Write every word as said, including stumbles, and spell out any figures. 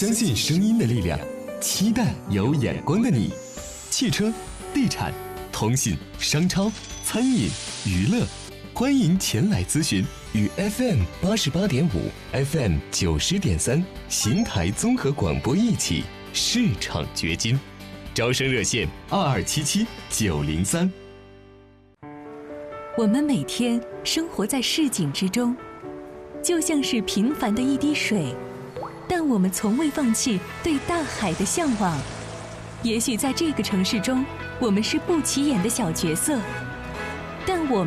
相信声音的力量，期待有眼光的你。汽车、地产、通信、商超、餐饮、娱乐，欢迎前来咨询。与 F M 八十八点五、F M 九十点三邢台综合广播一起市场掘金。招生热线二二七七九零三。 我们每天生活在市井之中，就像是平凡的一滴水，但我们从未放弃对大海的向往。也许在这个城市中，我们是不起眼的小角色，但我们